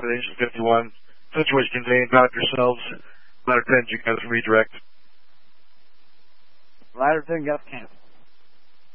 Robert, Angel 51. Situation contained. About yourselves. Ladder 10, you guys redirect. Ladder 10, got cancel.